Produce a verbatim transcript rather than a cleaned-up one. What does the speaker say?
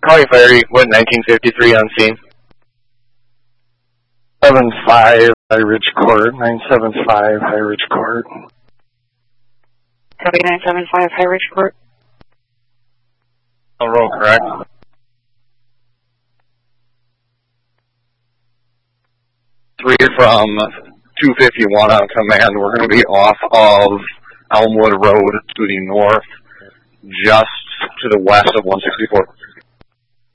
County Fire Equipment nineteen fifty-three on scene. seven five High Ridge Court, nine seven five High Ridge Court. Copy nine seven five High Ridge Court. On roll, correct. Three from two fifty-one on command. We're going to be off of Elmwood Road to the north, just to the west of one sixty-four.